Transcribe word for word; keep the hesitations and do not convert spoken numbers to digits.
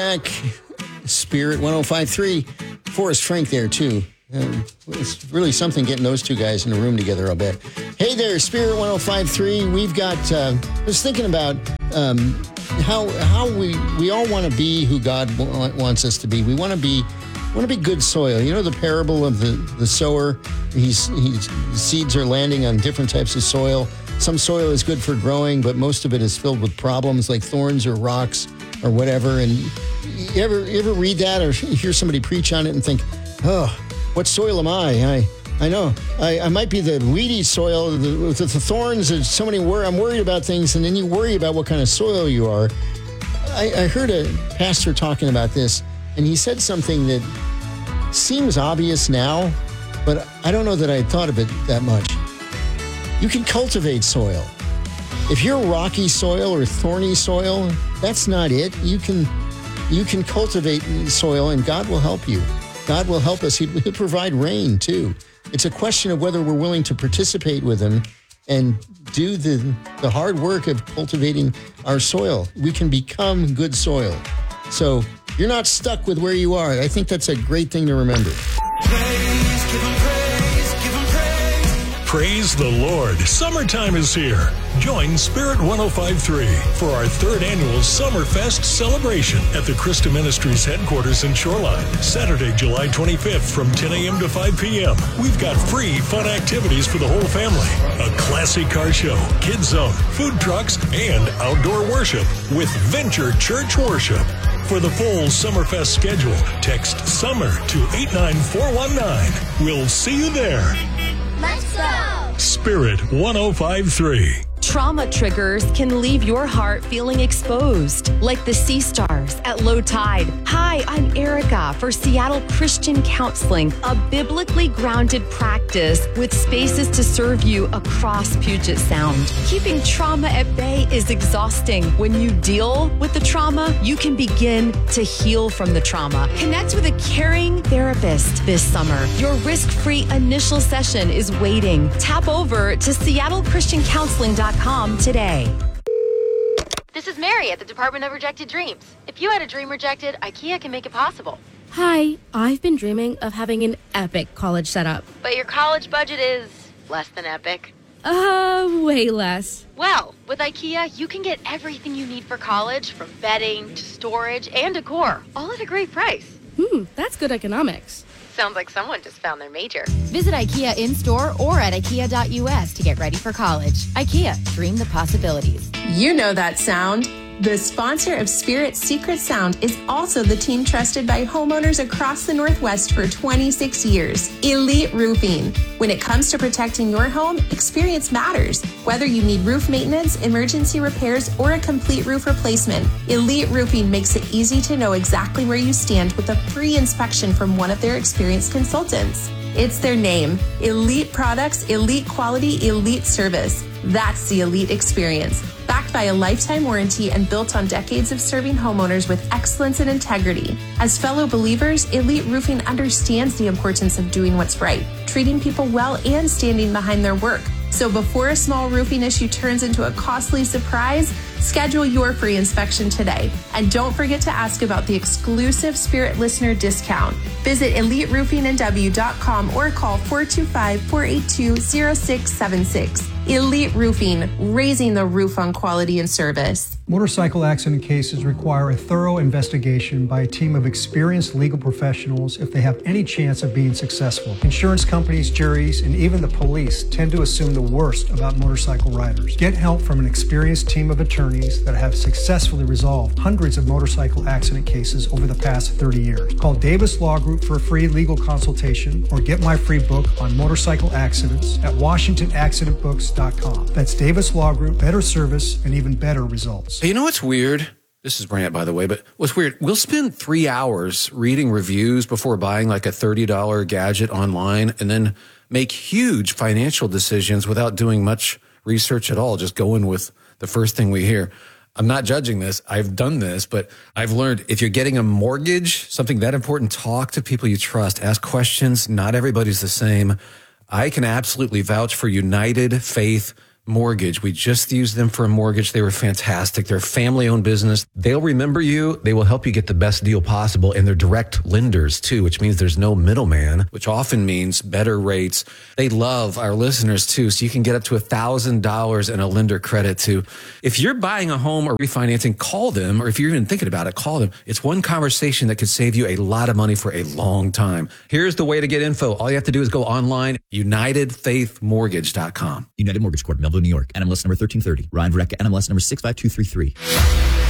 Back, Spirit one oh five point three. Forrest Frank there, too. Um, it's really something getting those two guys in a room together, I'll bet. Hey there, Spirit one oh five point three. We've got, uh, I was thinking about um, how how we, we all want to be who God w- wants us to be. We want to be want to be good soil. You know the parable of the, the sower? He's, he's seeds are landing on different types of soil. Some soil is good for growing, but most of it is filled with problems like thorns or rocks or whatever. And you ever you ever read that or hear somebody preach on it and think, oh, what soil am I? I I know. I, I might be the weedy soil the, with the thorns. There's so many wor- I'm worried about things, and then you worry about what kind of soil you are. I, I heard a pastor talking about this, and he said something that seems obvious now, but I don't know that I thought of it that much. You can cultivate soil. If you're rocky soil or thorny soil, that's not it. You can you can cultivate soil, and God will help you. God will help us. He'll provide rain, too. It's a question of whether we're willing to participate with him and do the, the hard work of cultivating our soil. We can become good soil. So you're not stuck with where you are. I think that's a great thing to remember. Praise, give him praise, give him praise. Praise the Lord. Summertime is here. Join Spirit one oh five point three for our third annual Summerfest celebration at the Christa Ministries headquarters in Shoreline, Saturday, July twenty-fifth from ten a.m. to five p.m. We've got free fun activities for the whole family, a classic car show, kids zone, food trucks, and outdoor worship with Venture Church Worship. For the full Summerfest schedule, text SUMMER to eight nine four one nine. We'll see you there. Let's go! Spirit one oh five point three. Trauma triggers can leave your heart feeling exposed, like the sea stars at low tide. Hi, I'm Erica for Seattle Christian Counseling, a biblically grounded practice with spaces to serve you across Puget Sound. Keeping trauma at bay is exhausting. When you deal with the trauma, you can begin to heal from the trauma. Connect with a caring therapist this summer. Your risk-free initial session is waiting. Tap over to seattle christian counseling dot com today. This is Mary at the Department of Rejected Dreams. If you had a dream rejected, IKEA can make it possible. Hi, I've been dreaming of having an epic college setup. But your college budget is less than epic. Uh, way less. Well, with IKEA, you can get everything you need for college, from bedding to storage and decor, all at a great price. Hmm, that's good economics. Sounds like someone just found their major. Visit IKEA in-store or at ikea dot u s to get ready for college. IKEA, dream the possibilities. You know that sound. The sponsor of Spirit's Secret Sound is also the team trusted by homeowners across the Northwest for twenty-six years, Elite Roofing. When it comes to protecting your home, experience matters. Whether you need roof maintenance, emergency repairs, or a complete roof replacement, Elite Roofing makes it easy to know exactly where you stand with a free inspection from one of their experienced consultants. It's their name. Elite products, elite quality, elite service. That's the Elite experience. Backed by a lifetime warranty and built on decades of serving homeowners with excellence and integrity. As fellow believers, Elite Roofing understands the importance of doing what's right, treating people well, and standing behind their work. So before a small roofing issue turns into a costly surprise, schedule your free inspection today. And don't forget to ask about the exclusive Spirit listener discount. Visit elite roofing n w dot com or call four two five, four eight two, zero six seven six. Elite Roofing, raising the roof on quality and service. Motorcycle accident cases require a thorough investigation by a team of experienced legal professionals if they have any chance of being successful. Insurance companies, juries, and even the police tend to assume the worst about motorcycle riders. Get help from an experienced team of attorneys that have successfully resolved hundreds of motorcycle accident cases over the past thirty years. Call Davis Law Group for a free legal consultation or get my free book on motorcycle accidents at washington accident books dot com. That's Davis Law Group, better service and even better results. You know what's weird? This is Brant, by the way, but what's weird, we'll spend three hours reading reviews before buying like a thirty dollars gadget online and then make huge financial decisions without doing much research at all, just going with the first thing we hear. I'm not judging this. I've done this, but I've learned if you're getting a mortgage, something that important, talk to people you trust, ask questions. Not everybody's the same. I can absolutely vouch for United Faith Mortgage. We just used them for a mortgage. They were fantastic. They're a family-owned business. They'll remember you. They will help you get the best deal possible. And they're direct lenders, too, which means there's no middleman, which often means better rates. They love our listeners, too, so you can get up to one thousand dollars in a lender credit, too. If you're buying a home or refinancing, call them. Or if you're even thinking about it, call them. It's one conversation that could save you a lot of money for a long time. Here's the way to get info. All you have to do is go online, united faith mortgage dot com. United Mortgage Corp, Melville, New York. N M L S number thirteen thirty. Ryan Verrecka, N M L S number six five two three three.